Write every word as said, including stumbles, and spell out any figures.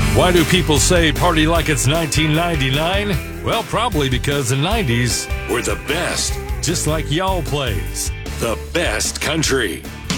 Why do people say party like it's nineteen ninety-nine? Well, probably because the nineties were the best, just like y'all plays. The best country.